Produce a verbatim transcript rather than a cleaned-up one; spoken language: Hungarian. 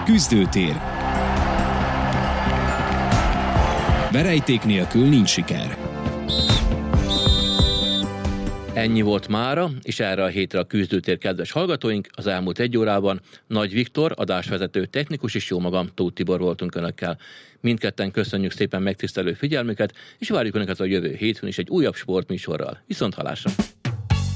Küzdőtér. Verejték nélkül nincs siker. Ennyi volt mára, és erre a hétre a Küzdőtér, kedves hallgatóink. Az elmúlt egy órában Nagy Viktor, adásvezető, technikus és jó magam, Tóth Tibor voltunk önökkel. Mindketten köszönjük szépen megtisztelő figyelmüket, és várjuk önöket a jövő hétfőn is egy újabb sportműsorral. Viszont hallásra!